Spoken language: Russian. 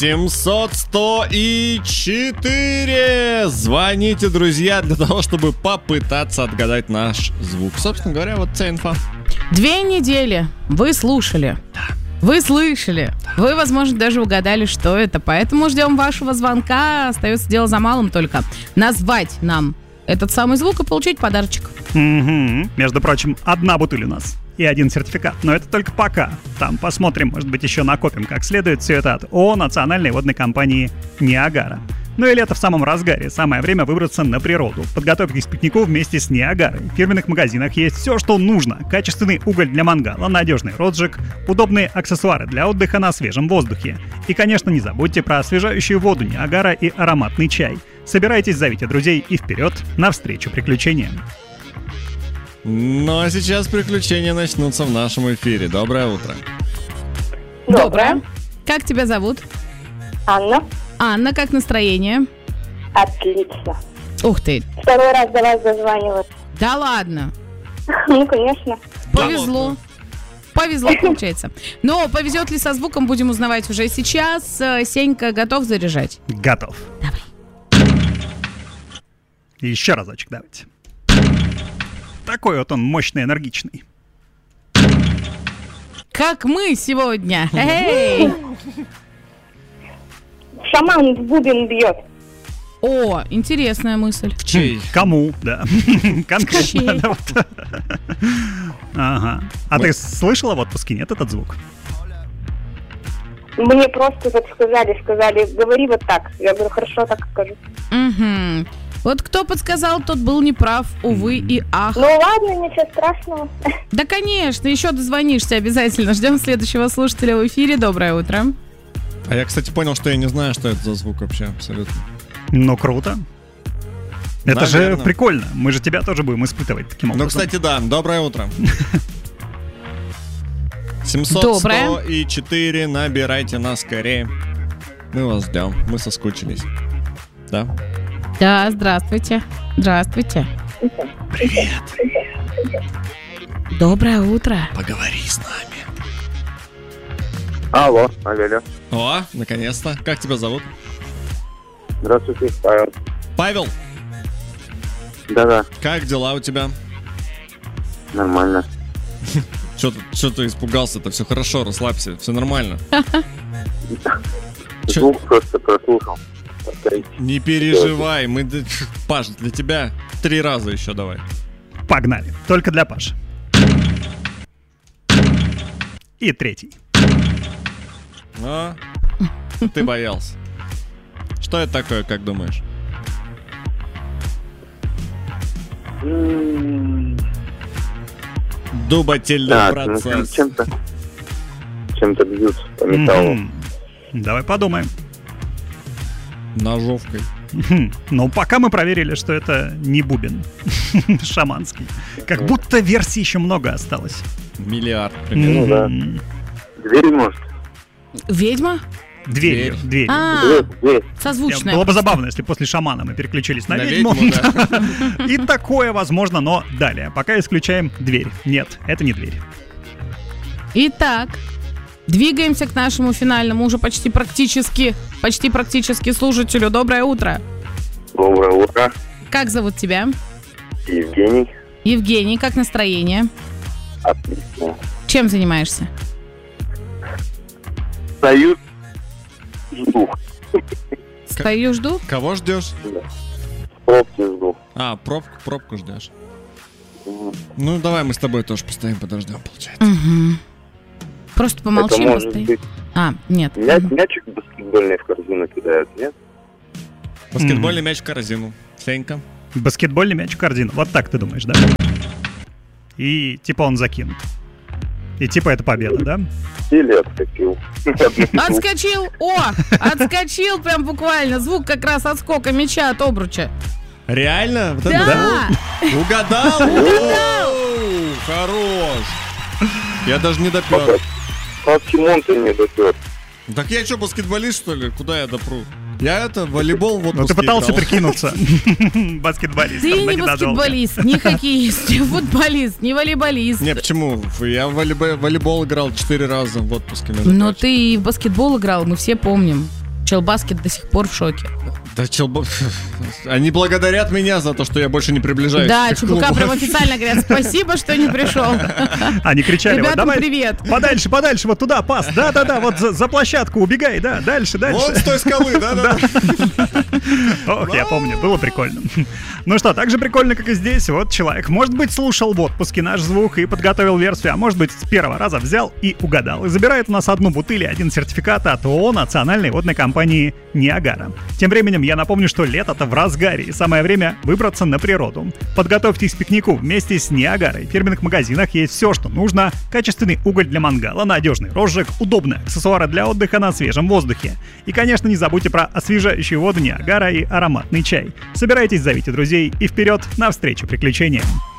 700-104. Звоните, друзья, для того, чтобы попытаться отгадать наш звук. Собственно говоря, вот вся инфа. 2 недели вы слушали. Вы слышали. Вы, возможно, даже угадали, что это. Поэтому ждем вашего звонка. Остается дело за малым только. Назвать нам этот самый звук и получить подарочек. Между прочим, 1 бутыль у нас и 1 сертификат. Но это только пока. Там посмотрим, может быть, еще накопим как следует. Все это от ООО национальной водной компании «Ниагара». Ну и лето в самом разгаре. Самое время выбраться на природу. Подготовьтесь к пикнику вместе с «Ниагарой». В фирменных магазинах есть все, что нужно. Качественный уголь для мангала, надежный розжиг, удобные аксессуары для отдыха на свежем воздухе. И, конечно, не забудьте про освежающую воду «Ниагара» и ароматный чай. Собирайтесь, зовите друзей и вперед навстречу приключениям. Ну а сейчас приключения начнутся в нашем эфире. Доброе утро. Доброе. Как тебя зовут? Анна. Анна, как настроение? Отлично. Ух ты. 2 раз до вас дозваниваюсь. Да ладно. Ну, конечно. Повезло. Повезло, получается. Но повезет ли со звуком, будем узнавать уже сейчас. Сенька, готов заряжать? Готов. Давай. Еще разочек давайте. Такой вот он мощный, энергичный. Как мы сегодня. Эй! Шаман в бубен бьет. О, интересная мысль. Чей? Кому, да. Чей? Конкретно. Да, вот. Ага. А ты слышала в отпуске, нет, этот звук? Мне просто вот сказали, говори вот так. Я говорю, хорошо, так скажу. Угу. Вот кто подсказал, тот был неправ, увы и ах. Ну ладно, ничего страшного. Да, конечно, еще дозвонишься обязательно. Ждем следующего слушателя в эфире. Доброе утро. А я, кстати, понял, что я не знаю, что это за звук вообще, абсолютно. Ну, круто. Это Наверно. же прикольно. Мы же тебя тоже будем испытывать таким образом. Ну, кстати, да. Доброе утро. 700 Доброе. 104. Набирайте нас скорее. Мы вас ждем. Мы соскучились. Да? Да, здравствуйте. Здравствуйте. Привет. Доброе утро. Поговори с нами. Алло, алло. О, наконец-то. Как тебя зовут? Здравствуйте, Павел. Павел. Да-да, Как дела у тебя? нормально. Что ты испугался-то? Все хорошо, расслабься. Все нормально. Чё? Звук просто прослушал. Повторите. Не переживай. Паш, для тебя 3 раза еще давай. Погнали. Только для Паши. И 3. Но ты боялся. Что это такое, как думаешь? Дубательный Так, процесс. чем-то бьют по металлу. Давай подумаем. Ножовкой. Ну, пока мы проверили, что это не бубен шаманский. Как будто версий еще много осталось. Миллиард примерно. Ну да. Дверь, может? Ведьма? Дверью. Дверью. Дверь. Созвучная. Было бы забавно, если после шамана мы переключились на На ведьму. ведьму, да. И такое возможно, но далее. Пока исключаем дверь. Нет, это не дверь. Итак, двигаемся к нашему финальному, уже почти практически слушателю. Доброе утро. Доброе утро. Как зовут тебя? Евгений. Евгений, как настроение? Отлично. Чем занимаешься? Стою, жду. Стою, жду? Кого ждешь? В пробке жду. А, пробку ждешь. Ну, давай мы с тобой тоже постоим, подождем, получается. Угу. Просто помолчим, Это может постоим. быть Нет. мячик баскетбольный в корзину кидают, нет? Баскетбольный мяч в корзину. Сенька. Баскетбольный мяч в корзину. Вот так ты думаешь, да? И типа он закинут. И типа это победа, да? Или отскочил. Отскочил! Отскочил прям буквально. Звук как раз отскока мяча от обруча. Реально? Вот это Да! Угадал? Оу, хорош. Я даже не допер. Почему он ты не допер? Так я что, баскетболист, что ли? Куда я допру? Я волейбол в Ну отпуске ты пытался играл. прикинуться баскетболистом. Ты не баскетболист, не хоккеист, не футболист, не волейболист. Не, почему? Я в волейбол играл 4 раза в отпуске. между Но прочим. ты и в баскетбол играл, мы все помним. Челбаскет до сих пор в шоке. Да, они благодарят меня за то, что я больше не приближаюсь Да, к их ЧПК клубу. прям официально говорят, спасибо, что не пришел. Они кричали, вот Ребятам давай привет. подальше, вот туда, пас, да, вот за площадку убегай, да, дальше. Вот с той скалы, да. Ох, я помню, было прикольно. Ну что, так же прикольно, как и здесь, вот человек, может быть, слушал в отпуске наш звук и подготовил версию, а может быть, с первого раза взял и угадал. И забирает у нас одну бутыль и один сертификат от ООО национальной водной компании «Ниагара». Тем временем я напомню, что лето-то в разгаре, и самое время выбраться на природу. Подготовьтесь к пикнику вместе с «Ниагарой». В фирменных магазинах есть все, что нужно. Качественный уголь для мангала, надежный розжиг, удобные аксессуары для отдыха на свежем воздухе. И, конечно, не забудьте про освежающую воду «Ниагара» и ароматный чай. Собирайтесь, зовите друзей и вперед навстречу приключениям.